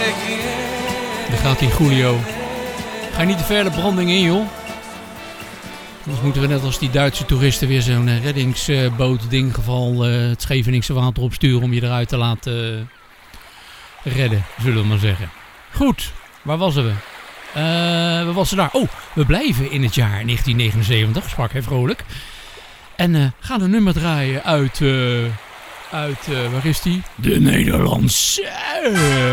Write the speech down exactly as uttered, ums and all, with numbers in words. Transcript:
Daar gaat die Julio. Ga je niet te ver de branding in, joh. Anders moeten we net als die Duitse toeristen weer zo'n reddingsboot ding geval uh, het Scheveningse water opsturen om je eruit te laten uh, redden, zullen we maar zeggen. Goed, waar was we? Uh, we waren daar. Oh, we blijven in het jaar negentien negenenzeventig, sprak hij vrolijk. En uh, gaan een nummer draaien uit, uh, uit uh, waar is die? De Nederlandse.